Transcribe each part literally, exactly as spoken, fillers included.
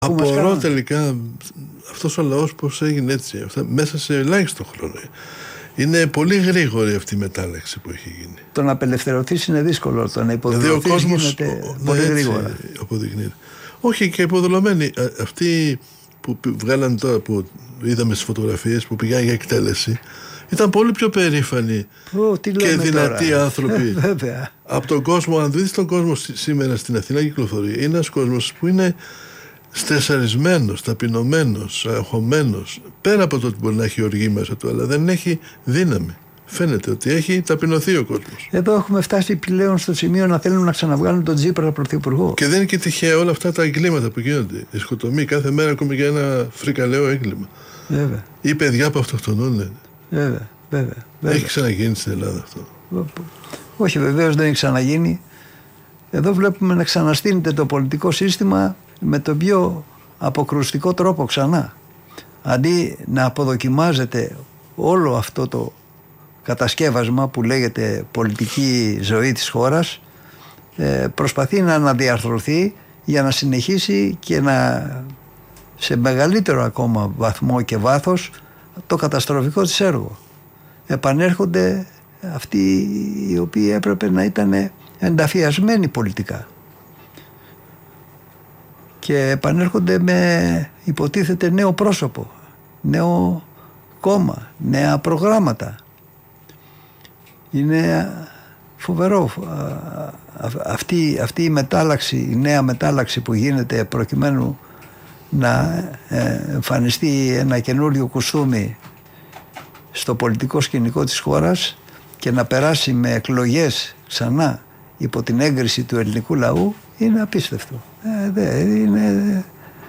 Απορώ τελικά αυτός ο λαός πώς έγινε έτσι, αυτά, μέσα σε ελάχιστο χρόνο. Είναι πολύ γρήγορη αυτή η μετάλλαξη που έχει γίνει. Το να απελευθερωθείς είναι δύσκολο, το να υποδουλωθείς γίνεται πολύ ναι, γρήγορα. Αποδεικνύεται. Όχι, και υποδουλωμένοι. Αυτοί που βγάλαν τώρα, που είδαμε στις φωτογραφίες, που πήγαν για εκτέλεση, ήταν πολύ πιο περήφανοι Ω, και δυνατοί τώρα. άνθρωποι Βέβαια. από τον κόσμο. Αν δεις τον κόσμο σήμερα στην Αθήνα κυκλοφορεί, είναι ένας κόσμος που είναι στρεσαρισμένος, ταπεινωμένος, αγχωμένος, πέρα από το ότι μπορεί να έχει οργή μέσα του, αλλά δεν έχει δύναμη. Φαίνεται ότι έχει ταπεινωθεί ο κόσμος. Εδώ έχουμε φτάσει πλέον στο σημείο να θέλουν να ξαναβγάλουν τον Τσίπρα πρωθυπουργό. Και δεν είναι και τυχαία όλα αυτά τα εγκλήματα που γίνονται. Η σκοτωμή κάθε μέρα, ακόμη και ένα φρικαλαίο έγκλημα. Βέβαια. Ή παιδιά που αυτοκτονούν. Βέβαια, βέβαια, βέβαια. Έχει ξαναγίνει στην Ελλάδα αυτό? Όχι, βεβαίως δεν έχει ξαναγίνει. Εδώ βλέπουμε να ξαναστείνεται το πολιτικό σύστημα με τον πιο αποκρουστικό τρόπο ξανά. Αντί να αποδοκιμάζεται όλο αυτό το κατασκεύασμα που λέγεται πολιτική ζωή της χώρας, προσπαθεί να αναδιαρθρωθεί για να συνεχίσει και να, σε μεγαλύτερο ακόμα βαθμό και βάθος, το καταστροφικό της έργο. Επανέρχονται αυτοί οι οποίοι έπρεπε να ήταν ενταφιασμένοι πολιτικά και επανέρχονται με υποτίθεται νέο πρόσωπο, νέο κόμμα, νέα προγράμματα. Είναι φοβερό αυτή, αυτή η μετάλλαξη, η νέα μετάλλαξη που γίνεται προκειμένου να εμφανιστεί ένα καινούριο κουστούμι στο πολιτικό σκηνικό της χώρας και να περάσει με εκλογές ξανά υπό την έγκριση του ελληνικού λαού, είναι απίστευτο. Ε, δε, είναι,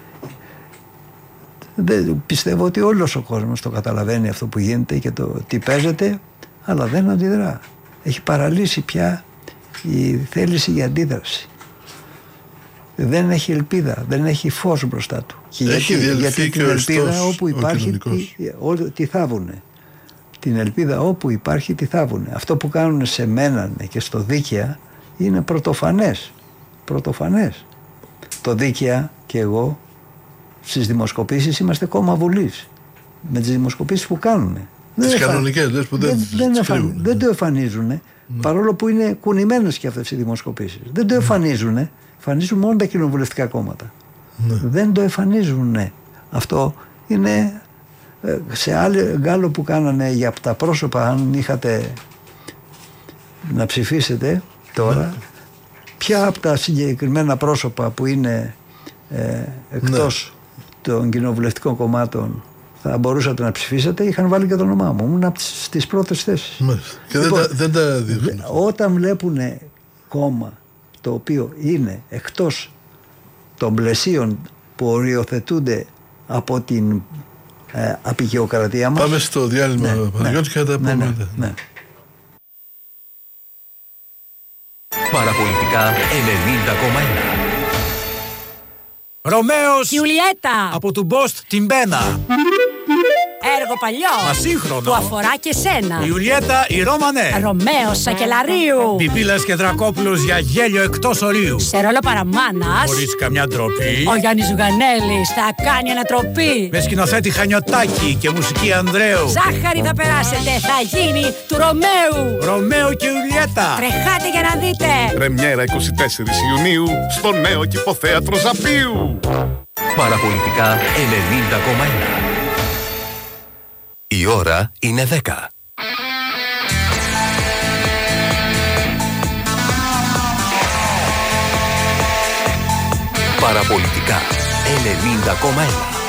δε, πιστεύω ότι όλος ο κόσμος το καταλαβαίνει αυτό που γίνεται και το τι παίζεται, αλλά δεν αντιδρά. Έχει παραλύσει πια η θέληση για αντίδραση. Δεν έχει ελπίδα, δεν έχει φως μπροστά του. Και έχει γιατί, γιατί την ελπίδα όπου υπάρχει τι, τι θάβουνε. Την ελπίδα όπου υπάρχει τι θάβουνε. Αυτό που κάνουν σε μένανε και στο δίκαια είναι πρωτοφανές. Πρωτοφανές. Το δίκαια και εγώ στις δημοσκοπήσεις είμαστε κόμμα Βουλής. Με τις δημοσκοπήσεις που κάνουν. Τις κανονικές λες που δεν, δεν, δεν, εφαν, δεν το εμφανίζουν, ναι. Παρόλο που είναι κουνημένες και αυτές οι δημοσκοπήσεις. Δεν το εμφανίζουν, ναι. Εμφανίζουν μόνο τα κοινοβουλευτικά κόμματα. Ναι. Δεν το εμφανίζουν, ναι. Αυτό είναι σε άλλο που κάνανε για τα πρόσωπα, αν είχατε να ψηφίσετε τώρα, ναι. Ποια από τα συγκεκριμένα πρόσωπα που είναι ε, εκτός ναι. των κοινοβουλευτικών κομμάτων θα μπορούσατε να ψηφίσετε, είχαν βάλει και το όνομά μου. Ήμουν στις πρώτες θέσεις. Μάλιστα. Και λοιπόν, δεν, τα, δεν τα δείχνουν. Όταν βλέπουν κόμμα το οποίο είναι εκτός των πλαισίων που οριοθετούνται από την ε, απεικιοκρατία μας. Πάμε στο διάλειμμα, ναι, Παναγιώτη, και θα τα πούμε. Ναι, ναι, ναι. Παραπολιτικά ενενήντα κόμμα ένα. Ρωμαίος Γιουλιέτα από του Μπόστ την Μπένα. Έργο παλιό, μα σύγχρονο, που αφορά και σένα. Η Ιουλιέτα η Ρώμανε. Ρωμαίος Σακελαρίου. Πιπίλας και Δρακόπουλος για γέλιο εκτός ορίου. Σε ρόλο παραμάνας, χωρίς καμιά ντροπή, ο Γιάννης Ζουγανέλης θα κάνει ανατροπή. με σκηνοθέτη Χανιωτάκη και μουσική Ανδρέου. Ζάχαρη θα περάσετε, θα γίνει του Ρωμαίου. Ρωμαίο και Ιουλιέτα. Τρεχάτε για να δείτε. Πρεμιέρα εικοστή τέταρτη Ιουνίου στο νέο Κηποθέατρο Ζαπίου. Παραπολιτικά ενενήντα κόμμα ένα. Η ώρα είναι δέκα. Παραπολιτικά ενενήντα κόμμα ένα.